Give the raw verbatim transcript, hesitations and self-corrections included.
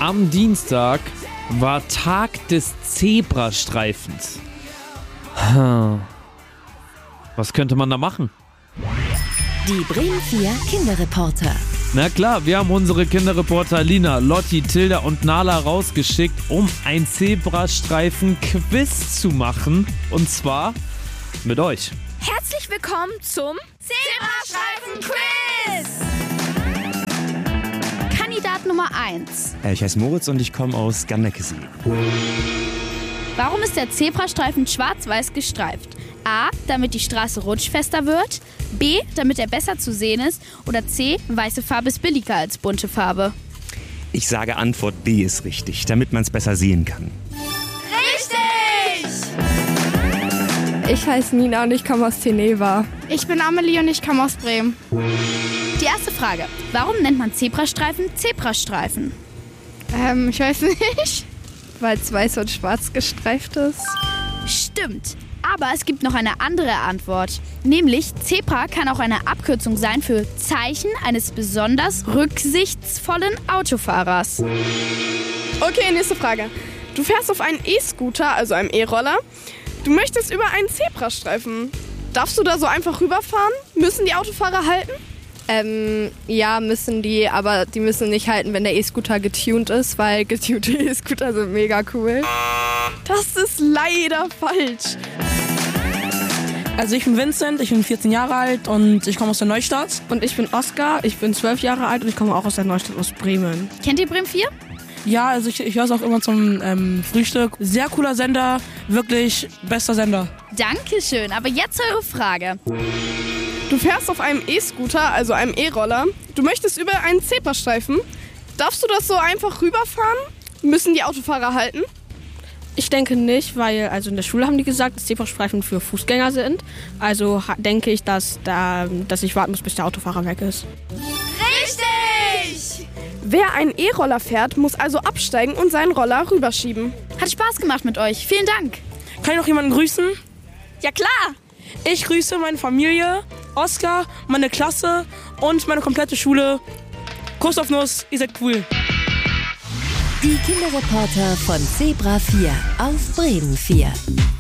am Dienstag war Tag des Zebrastreifens. Hm. Was könnte man da machen? Die Bremen vier Kinderreporter. Na klar, wir haben unsere Kinderreporter Lina, Lotti, Tilda und Nala rausgeschickt, um ein Zebrastreifen-Quiz zu machen. Und zwar mit euch. Herzlich willkommen zum Zebrastreifen-Quiz! Kandidat Nummer eins. Ich heiße Moritz und ich komme aus Gandeckesee. Warum ist der Zebrastreifen schwarz-weiß gestreift? A, damit die Straße rutschfester wird. B, damit er besser zu sehen ist. Oder C, weiße Farbe ist billiger als bunte Farbe. Ich sage Antwort B ist richtig, damit man es besser sehen kann. Richtig! Ich heiße Nina und ich komme aus Teneva. Ich bin Amelie und ich komme aus Bremen. Die erste Frage. Warum nennt man Zebrastreifen Zebrastreifen? Ähm, ich weiß nicht. Weil es weiß und schwarz gestreift ist. Stimmt. Aber es gibt noch eine andere Antwort. Nämlich, Zebra kann auch eine Abkürzung sein für Zeichen eines besonders rücksichtsvollen Autofahrers. Okay, nächste Frage. Du fährst auf einen E-Scooter, also einem E-Roller. Du möchtest über einen Zebrastreifen. Darfst du da so einfach rüberfahren? Müssen die Autofahrer halten? Ähm, ja, müssen die, aber die müssen nicht halten, wenn der E-Scooter getuned ist, weil getunte E-Scooter sind mega cool. Das ist leider falsch. Also ich bin Vincent, ich bin vierzehn Jahre alt und ich komme aus der Neustadt. Und ich bin Oskar, ich bin zwölf Jahre alt und ich komme auch aus der Neustadt, aus Bremen. Kennt ihr Bremen vier? Ja, also ich, ich höre es auch immer zum ähm, Frühstück. Sehr cooler Sender, wirklich bester Sender. Dankeschön, aber jetzt eure Frage. Du fährst auf einem E-Scooter, also einem E-Roller. Du möchtest über einen Zebrastreifen. Darfst du das so einfach rüberfahren? Müssen die Autofahrer halten? Ich denke nicht, weil also in der Schule haben die gesagt, dass Zebrastreifen für Fußgänger sind. Also ha- denke ich, dass, da, dass ich warten muss, bis der Autofahrer weg ist. Richtig! Wer einen E-Roller fährt, muss also absteigen und seinen Roller rüberschieben. Hat Spaß gemacht mit euch. Vielen Dank. Kann ich noch jemanden grüßen? Ja klar! Ich grüße meine Familie, Oskar, meine Klasse und meine komplette Schule. Kuss auf Nuss, ihr seid cool. Die Kinderreporter von Zebra vier auf Bremen vier.